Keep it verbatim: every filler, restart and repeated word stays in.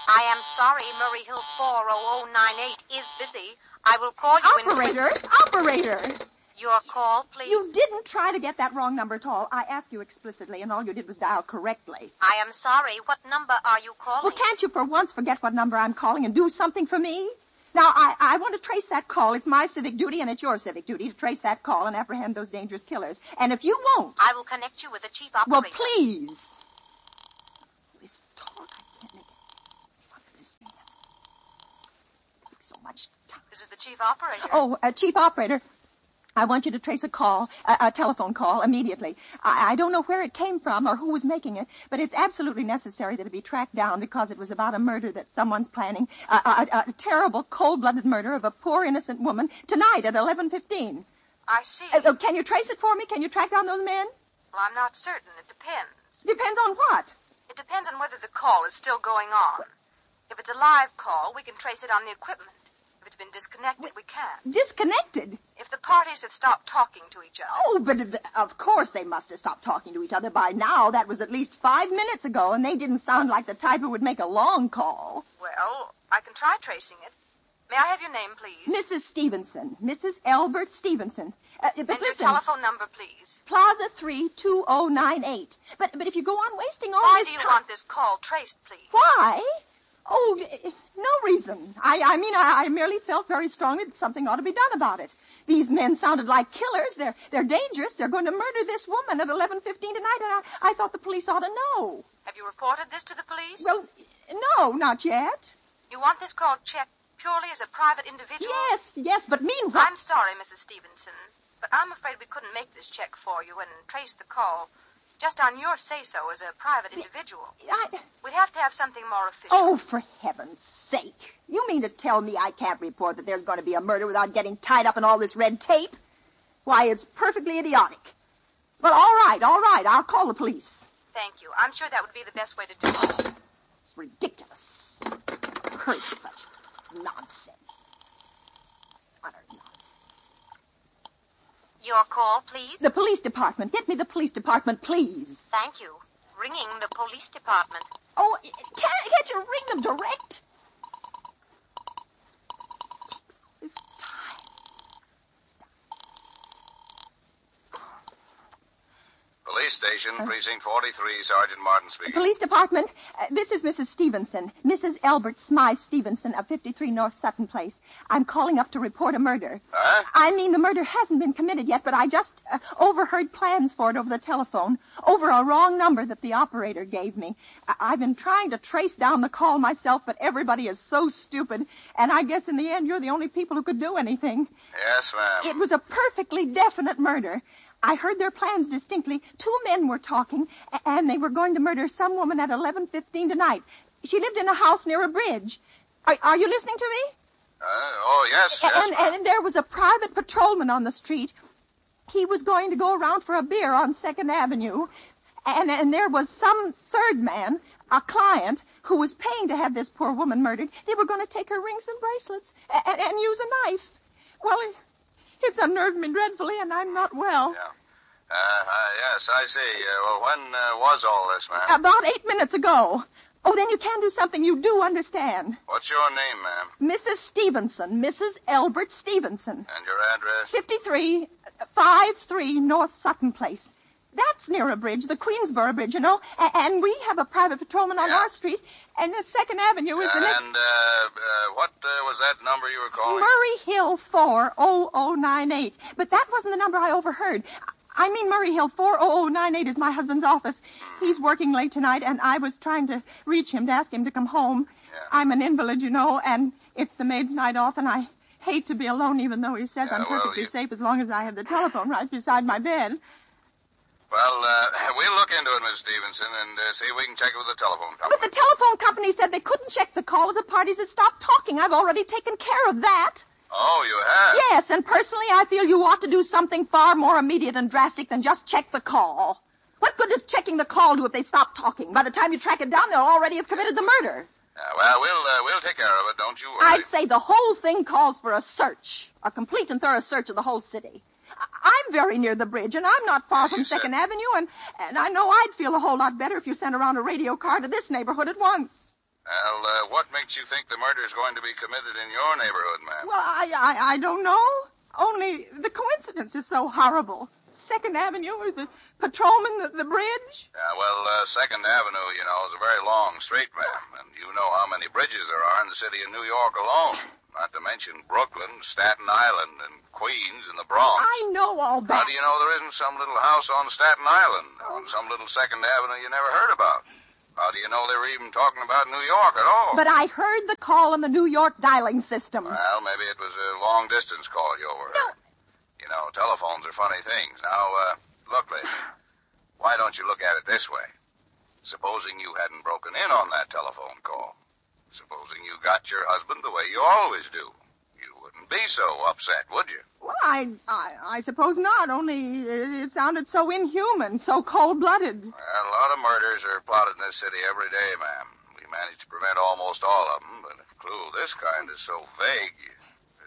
I am sorry, Murray Hill four oh oh nine eight is busy. I will call you Operator, in... operator. Your call, please. You didn't try to get that wrong number at all. I asked you explicitly, and all you did was dial correctly. I am sorry. What number are you calling? Well, can't you for once forget what number I'm calling and do something for me? Now, I, I want to trace that call. It's my civic duty, and it's your civic duty to trace that call and apprehend those dangerous killers. And if you won't... I will connect you with the chief operator. Well, please. This talk, I can't make it. Understand. It takes so much time. This is the chief operator. Oh, uh, chief operator. I want you to trace a call, a, a telephone call, immediately. I, I don't know where it came from or who was making it, but it's absolutely necessary that it be tracked down because it was about a murder that someone's planning, a, a, a, a terrible, cold-blooded murder of a poor, innocent woman tonight at eleven fifteen. I see. Uh, can you trace it for me? Can you track down those men? Well, I'm not certain. It depends. Depends on what? It depends on whether the call is still going on. If it's a live call, we can trace it on the equipment. If it's been disconnected, we can't. Disconnected? If the parties have stopped talking to each other. Oh, but uh, of course they must have stopped talking to each other by now. That was at least five minutes ago, and they didn't sound like the type who would make a long call. Well, I can try tracing it. May I have your name, please? Missus Stevenson. Missus Albert Stevenson. Uh, but and listen, your telephone number, please. Plaza three two oh nine eight. But but if you go on wasting all Why this do you time... want this call traced, please? Why? Oh, no reason. I, I mean, I, I merely felt very strongly that something ought to be done about it. These men sounded like killers. They're they're dangerous. They're going to murder this woman at eleven fifteen tonight, and I, I thought the police ought to know. Have you reported this to the police? Well, no, not yet. You want this call checked purely as a private individual? Yes, yes, but meanwhile... I'm sorry, Missus Stevenson, but I'm afraid we couldn't make this check for you and trace the call just on your say-so as a private individual. I... We'd have to have something more official. Oh, for heaven's sake. You mean to tell me I can't report that there's going to be a murder without getting tied up in all this red tape? Why, it's perfectly idiotic. But all right, all right, I'll call the police. Thank you. I'm sure that would be the best way to do it. It's ridiculous. Curse such nonsense. Utter nonsense. Your call, please? The police department. Get me the police department, please. Thank you. Ringing the police department. Oh, can't, can't you ring them direct? This time. Police station, precinct forty-three, Sergeant Martin speaking. Police department, uh, this is Missus Stevenson, Missus Albert Smythe Stevenson of fifty-three North Sutton Place. I'm calling up to report a murder. Huh? I mean, the murder hasn't been committed yet, but I just uh, overheard plans for it over the telephone, over a wrong number that the operator gave me. I- I've been trying to trace down the call myself, but everybody is so stupid, and I guess in the end you're the only people who could do anything. Yes, ma'am. It was a perfectly definite murder. I heard their plans distinctly. Two men were talking, and they were going to murder some woman at eleven fifteen tonight. She lived in a house near a bridge. Are, are you listening to me? Uh, oh, yes, yes, and, ma'am. and there was a private patrolman on the street. He was going to go around for a beer on Second Avenue. And, and there was some third man, a client, who was paying to have this poor woman murdered. They were going to take her rings and bracelets and, and use a knife. Well, it, it's unnerved me dreadfully, and I'm not well. Yeah. Uh, uh, yes, I see. Uh, well, when uh, was all this, ma'am? About eight minutes ago. Oh, then you can do something you do understand. What's your name, ma'am? Missus Stevenson, Missus Albert Stevenson. And your address? fifty-three fifty-three North Sutton Place. That's near a bridge, the Queensboro Bridge, you know. A- and we have a private patrolman on Yeah. our street, and the Second Avenue is Uh, the next... and, uh, uh, what uh, was that number you were calling? Murray Hill four oh oh nine eight. But that wasn't the number I overheard. I mean, Murray Hill four oh oh nine eight is my husband's office. He's working late tonight, and I was trying to reach him to ask him to come home. Yeah. I'm an invalid, you know, and it's the maid's night off, and I hate to be alone, even though he says Yeah, I'm well, perfectly you- safe as long as I have the telephone right beside my bed. Well, uh, we'll look into it, Miss Stevenson, and uh, see if we can check it with the telephone company. But the telephone company said they couldn't check the call if the parties had stopped talking. I've already taken care of that. Oh, you have? Yes, and personally I feel you ought to do something far more immediate and drastic than just check the call. What good does checking the call do if they stop talking? By the time you track it down, they'll already have committed the murder. Uh, well, we'll uh, we'll take care of it, don't you worry. I'd say the whole thing calls for a search, a complete and thorough search of the whole city. I- I'm very near the bridge, and I'm not far Yeah, from you said- Second Avenue, and, and I know I'd feel a whole lot better if you sent around a radio car to this neighborhood at once. Well, uh, what makes you think the murder's going to be committed in your neighborhood, ma'am? Well, I, I, I don't know. Only the coincidence is so horrible. Second Avenue, or the patrolman, the, the bridge. Yeah, well, uh, Second Avenue, you know, is a very long street, ma'am. And you know how many bridges there are in the city of New York alone. Not to mention Brooklyn, Staten Island, and Queens, and the Bronx. I know all that. How do you know there isn't some little house on Staten Island, on some little Second Avenue you never heard about? How do you know they were even talking about New York at all? But I heard the call on the New York dialing system. Well, maybe it was a long-distance call you overheard. No. You know, telephones are funny things. Now, uh, look, lady, why don't you look at it this way? Supposing you hadn't broken in on that telephone call. Supposing you got your husband the way you always do. You wouldn't be so upset, would you? Well, I, I, I suppose not, only it sounded so inhuman, so cold-blooded. Well, a lot of murders are plotted in this city every day, ma'am. We manage to prevent almost all of them, but a clue of this kind is so vague,